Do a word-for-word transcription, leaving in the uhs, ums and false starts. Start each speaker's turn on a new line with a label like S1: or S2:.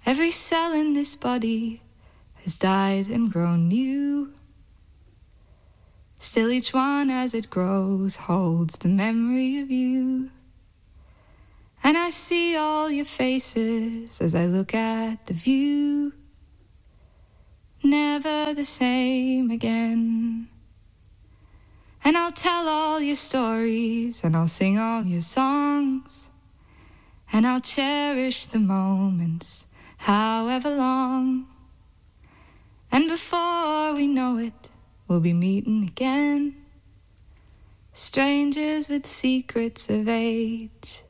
S1: Every cell in this body has died and grown new. Still each one as it grows holds the memory of you. And I see all your faces as I look at the view. Never the same again. And I'll tell all your stories, and I'll sing all your songs, and I'll cherish the moments, however long. And before we know it, we'll be meeting again, strangers with secrets of age.